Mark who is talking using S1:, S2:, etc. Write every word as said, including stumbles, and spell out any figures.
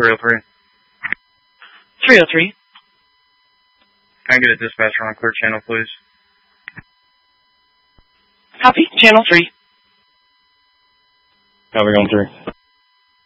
S1: three oh three.
S2: three oh three.
S1: Can I get a dispatcher on a clear channel, please?
S2: Copy. Channel three.
S3: Copy on three.